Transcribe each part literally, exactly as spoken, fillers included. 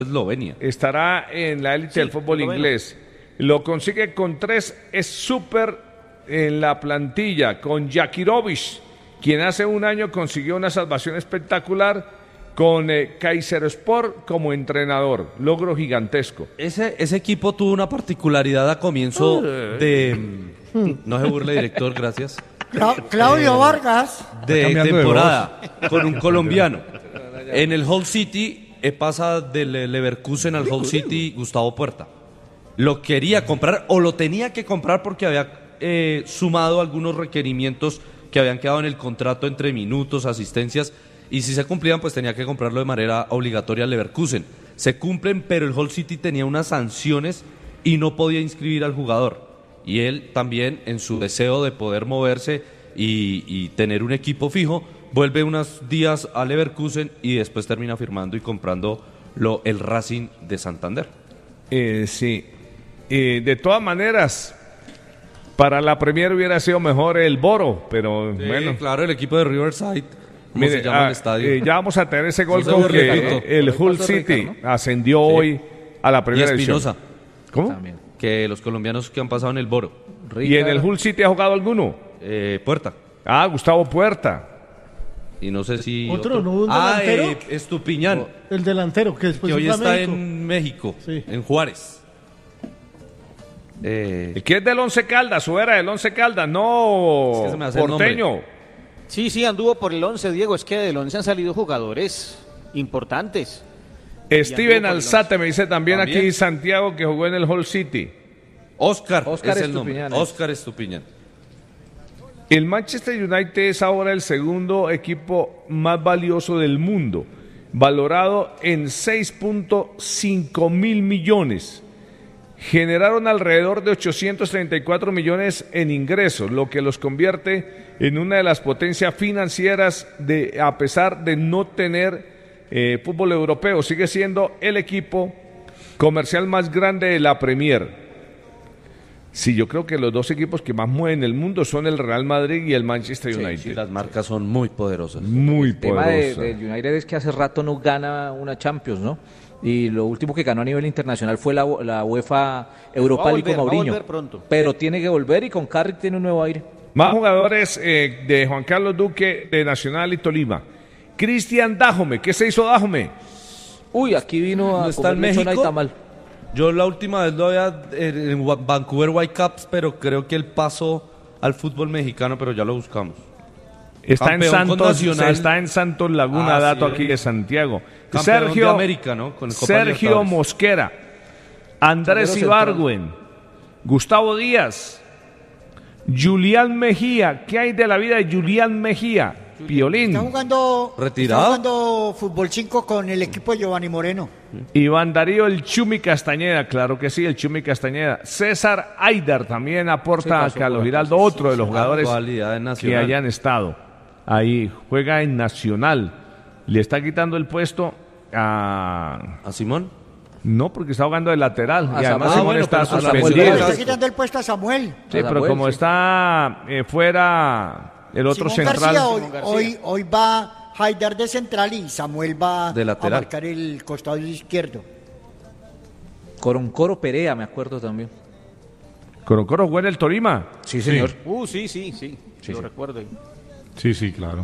Eslovenia. Estará en la élite Sí, del fútbol esloveno. inglés. Lo consigue con tres, es súper en la plantilla, con Jakirovic, quien hace un año consiguió una salvación espectacular con eh, Kayserispor como entrenador. Logro gigantesco. Ese, ese equipo tuvo una particularidad a comienzo de... No se burle, director, gracias. Cla- Claudio Vargas. De cambiando de temporada con un colombiano. En el Hull City eh, pasa del eh, Leverkusen al Hull City Gustavo Puerta. Lo quería comprar o lo tenía que comprar porque había eh, sumado algunos requerimientos que habían quedado en el contrato entre minutos, asistencias, y si se cumplían pues tenía que comprarlo de manera obligatoria al Leverkusen. Se cumplen, pero el Hull City tenía unas sanciones y no podía inscribir al jugador. Y él también, en su deseo de poder moverse y, y tener un equipo fijo, vuelve unos días a Leverkusen y después termina firmando y comprando lo, el Racing de Santander. Eh, sí. Eh, de todas maneras, para la Premier hubiera sido mejor el Boro, pero Sí, bueno. claro, el equipo de Riverside. ¿Cómo Mire, se llama ah, el estadio? eh, ya vamos a tener ese gol No se con burle, que Tito. el Hull Costa City Rica, ¿no? ascendió hoy a la Y primera división. Espinosa, ¿Cómo? También. que los colombianos que han pasado en el Boro. ¿Y en el Hull City ha jugado alguno? Eh, Puerta. Ah, Gustavo Puerta. Y no sé si... ¿Otro? ¿No hubo un ah, delantero? eh, Estupiñán, El delantero, que después que hoy fue a está México. en México, Sí. en Juárez. Eh, ¿Y quién es del Once Caldas? ¿O era del Once Caldas? No, Es que se me hace el porteño. Sí, sí, anduvo por el once, Diego. Es que del once han salido jugadores importantes. Steven anduvo por el Alzate me dice también, ¿También? aquí Santiago que jugó en el Hull City. Oscar, Oscar es el nombre. Estupiñán, eh. Oscar Estupiñán. El Manchester United es ahora el segundo equipo más valioso del mundo, valorado en seis punto cinco mil millones. Generaron alrededor de ochocientos treinta y cuatro millones en ingresos, lo que los convierte en una de las potencias financieras de, a pesar de no tener eh, fútbol europeo. Sigue siendo el equipo comercial más grande de la Premier. Sí, yo creo que los dos equipos que más mueven el mundo son el Real Madrid y el Manchester United. Sí, las marcas son muy poderosas. Muy El tema de, poderosa. del United es que hace rato no gana una Champions, ¿no? Y lo último que ganó a nivel internacional fue la, la UEFA Europa Va a League volver, con va a Mourinho. volver pronto. Pero tiene que volver y con Carrick tiene un nuevo aire. Más jugadores eh, de Juan Carlos Duque de Nacional y Tolima. Cristian Dájome, ¿qué se hizo Dájome? Uy, aquí vino a ¿No está en comer lechona y México? tamal. Yo la última vez lo había en en Vancouver Whitecaps, pero creo que él pasó al fútbol mexicano, pero ya lo buscamos. Está en, Campeón con Santos, Nacional. está en Santos Laguna, Ah, dato sí, aquí eh. de Santiago. Campeón Sergio, de América, ¿no? Con el Copa Sergio Libertadores. Mosquera, Andrés Zaguero Ibargüen, Gustavo Díaz, Julián Mejía. ¿Qué hay de la vida de Julián Mejía? Piolín. Está jugando, ¿Retirado? está jugando fútbol cinco con el equipo de Giovanni Moreno. Iván Darío el Chumi Castañeda, claro que sí, el Chumi Castañeda. César Aidar también aporta Sí, a pasó Carlos por acá, Giraldo, otro de los jugadores Actualidad en que Nacional. hayan estado. Ahí juega en Nacional. Le está quitando el puesto a... ¿A Simón? No, porque está jugando de lateral. A y además Samuel. Simón Ah, bueno, está pero por la suspendido. lesión Le del está casco. quitando el puesto a Samuel. Sí, A pero Samuel, como sí. está eh, fuera el otro Simón central... García, hoy, Simón García. hoy, hoy va Haidar de central y Samuel va De a lateral. marcar el costado izquierdo. Coroncoro Perea, me acuerdo también. Corocoro juega en el Tolima. Sí, señor. Uh, sí, sí, sí. lo recuerdo. ahí. Sí, sí, claro.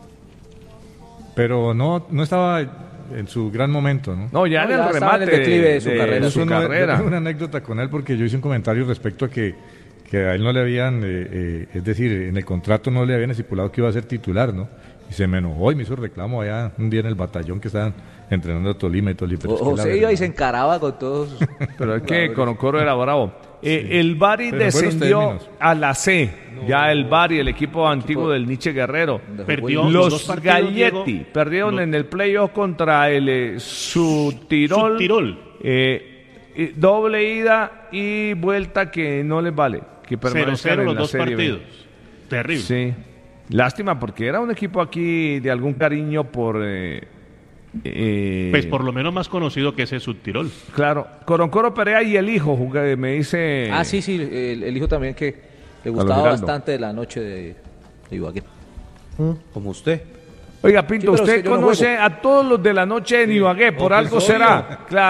Pero no, no estaba en su gran momento, ¿no? No, ya No, en ya el estaba en remate el declive de su carrera. de su Eso no- yo carrera. tengo una anécdota con él porque yo hice un comentario respecto a que, que a él no le habían, eh, eh, es decir, en el contrato no le habían estipulado que iba a ser titular, ¿no? Y se me enojó y me hizo reclamo allá un día en el batallón que estaban entrenando a Tolima y Tolima. pero es que O, o la se iba verdad- y se encaraba con todos. Pero es que Corocoro era bravo. Eh, El Bari Pero en buenos descendió términos. a la C. Ya el Bari, el equipo antiguo del Nietzsche Guerrero. Perdió los Los dos partidos, Galletti Diego, perdieron los- en el playoff contra el eh, Subtirol. Subtirol. Eh, eh, doble ida y vuelta que no les vale. Que cero permanezcan cero en los la dos Serie B. partidos. Terrible. Sí. Lástima porque era un equipo aquí de algún cariño por... eh, eh, Pues por lo menos más conocido que ese Subtirol. Claro. Coroncoro Perea y el hijo, jugué- me dice... Ah, sí, sí, el, el hijo también que le Carlos gustaba Giraldo. bastante de la noche de, de Ibagué. Como usted. Oiga, Pinto, Sí, pero es usted que yo no conoce juego. a todos los de la noche en Ibagué, por No, algo pues, será. obvio. Claro.